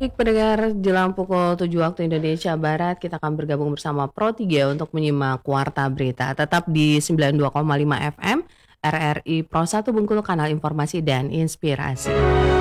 Baik pendengar, jelang pukul 7 waktu Indonesia Barat, kita akan bergabung bersama Pro3 untuk menyimak Warta Berita. Tetap di 92,5 FM, RRI Pro 1 Bengkulu, kanal informasi dan inspirasi.